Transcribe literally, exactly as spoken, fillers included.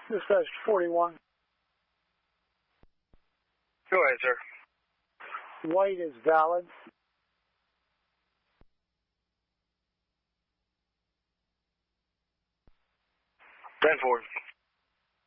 Dispatch forty-one. Go ahead, sir. White is valid. ten four.